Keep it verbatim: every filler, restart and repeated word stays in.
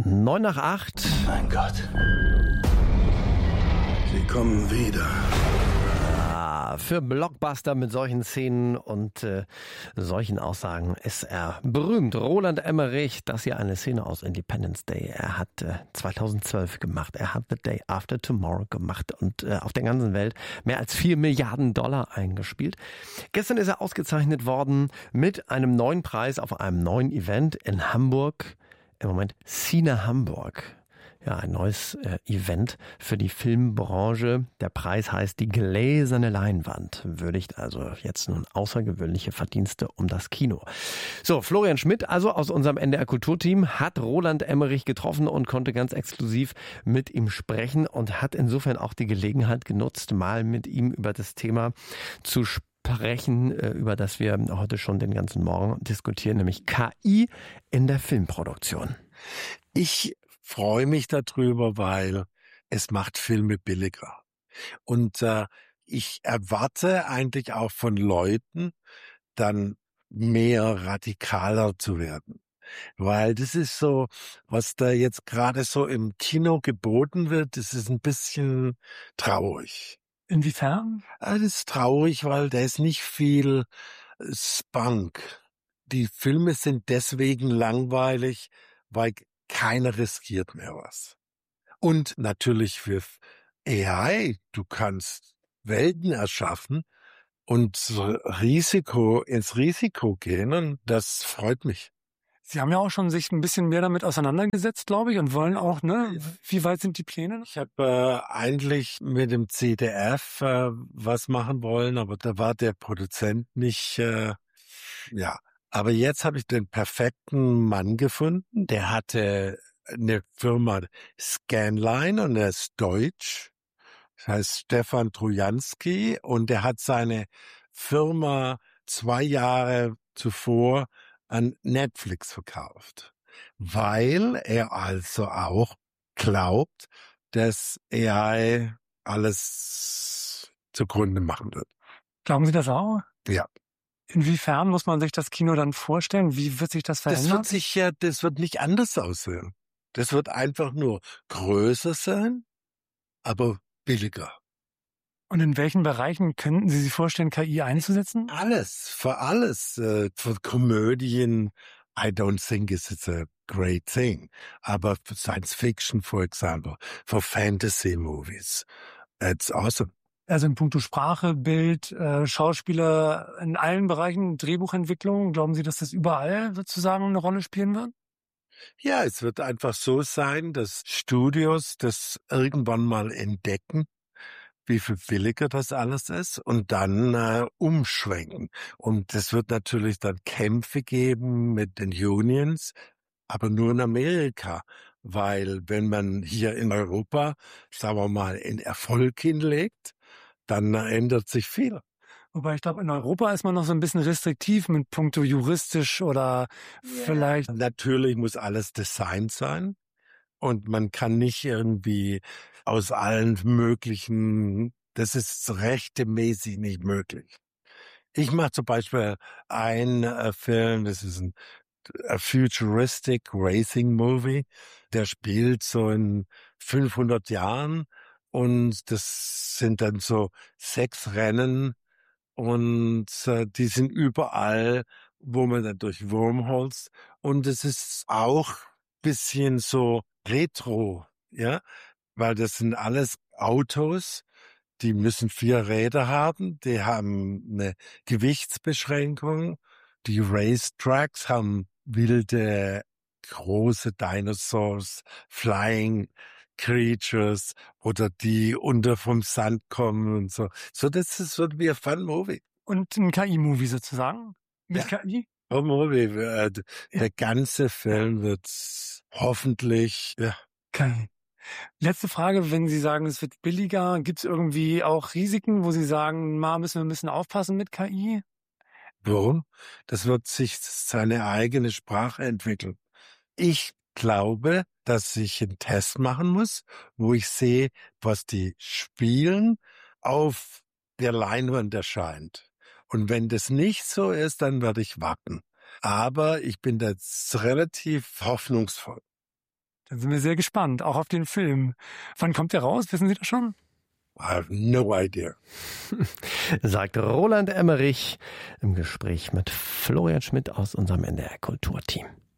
Neun nach acht. Mein Gott. Sie kommen wieder. Ja, für Blockbuster mit solchen Szenen und äh, solchen Aussagen ist er berühmt. Roland Emmerich, das hier eine Szene aus Independence Day. Er hat äh, zweitausendzwölf gemacht. Er hat The Day After Tomorrow gemacht und äh, auf der ganzen Welt mehr als vier Milliarden Dollar eingespielt. Gestern ist er ausgezeichnet worden mit einem neuen Preis auf einem neuen Event in Hamburg. Im Moment Cine Hamburg. Ja, ein neues äh, Event für die Filmbranche. Der Preis heißt die gläserne Leinwand. Würdigt also jetzt nun außergewöhnliche Verdienste um das Kino. So, Florian Schmidt, also aus unserem N D R Kulturteam, hat Roland Emmerich getroffen und konnte ganz exklusiv mit ihm sprechen und hat insofern auch die Gelegenheit genutzt, mal mit ihm über das Thema zu sprechen. Sprechen, über das wir heute schon den ganzen Morgen diskutieren, nämlich K I in der Filmproduktion. Ich freue mich darüber, weil es macht Filme billiger. Und äh, ich erwarte eigentlich auch von Leuten, dann mehr radikaler zu werden. Weil das ist so, was da jetzt gerade so im Kino geboten wird, das ist ein bisschen traurig. Inwiefern? Das ist traurig, weil da ist nicht viel Spunk. Die Filme sind deswegen langweilig, weil keiner riskiert mehr was. Und natürlich für A I, du kannst Welten erschaffen und Risiko ins Risiko gehen und das freut mich. Sie haben ja auch schon sich ein bisschen mehr damit auseinandergesetzt, glaube ich, und wollen auch, ne? Wie weit sind die Pläne? Ich habe äh, eigentlich mit dem C D F äh, was machen wollen, aber da war der Produzent nicht, äh, ja. Aber jetzt habe ich den perfekten Mann gefunden. Der hatte eine Firma Scanline und er ist deutsch. Das heißt Stefan Trojanski und der hat seine Firma zwei Jahre zuvor an Netflix verkauft, weil er also auch glaubt, dass A I alles zugrunde machen wird. Glauben Sie das auch? Ja. Inwiefern muss man sich das Kino dann vorstellen? Wie wird sich das verändern? Das wird sich ja, das wird nicht anders aussehen. Das wird einfach nur größer sein, aber billiger. Und in welchen Bereichen könnten Sie sich vorstellen, K I einzusetzen? Alles, für alles. Äh, für Komödien, I don't think it's a great thing. Aber für Science Fiction, for example, für Fantasy Movies, it's awesome. Also in puncto Sprache, Bild, äh, Schauspieler, in allen Bereichen, Drehbuchentwicklung, glauben Sie, dass das überall sozusagen eine Rolle spielen wird? Ja, es wird einfach so sein, dass Studios das irgendwann mal entdecken, wie viel billiger das alles ist und dann äh, umschwenken. Und es wird natürlich dann Kämpfe geben mit den Unions, aber nur in Amerika. Weil wenn man hier in Europa, sagen wir mal, in Erfolg hinlegt, dann äh, ändert sich viel. Wobei ich glaube, in Europa ist man noch so ein bisschen restriktiv mit puncto juristisch oder yeah. vielleicht... Natürlich muss alles designt sein. Und man kann nicht irgendwie aus allen möglichen, das ist rechtemäßig nicht möglich. Ich mache zum Beispiel einen äh, Film, das ist ein a futuristic racing movie, der spielt so in fünfhundert Jahren und das sind dann so sechs Rennen und äh, die sind überall, wo man dann durch Wormholes und es ist auch bisschen so Retro, ja, weil das sind alles Autos, die müssen vier Räder haben, die haben eine Gewichtsbeschränkung, die Racetracks haben wilde, große Dinosaurs, Flying Creatures oder die unter vom Sand kommen und so. So, das ist so wie ein Fun-Movie. Und ein K I-Movie sozusagen? Mit ja. K I? Movie, der ganze Film wird hoffentlich, ja. Okay. Letzte Frage, wenn Sie sagen, es wird billiger, gibt es irgendwie auch Risiken, wo Sie sagen, ma, müssen wir ein bisschen aufpassen mit K I? Warum? Das wird sich seine eigene Sprache entwickeln. Ich glaube, dass ich einen Test machen muss, wo ich sehe, was die spielen auf der Leinwand erscheint. Und wenn das nicht so ist, dann werde ich warten. Aber ich bin da relativ hoffnungsvoll. Dann sind wir sehr gespannt, auch auf den Film. Wann kommt der raus? Wissen Sie das schon? I have no idea. Sagt Roland Emmerich im Gespräch mit Florian Schmidt aus unserem N D R Kulturteam.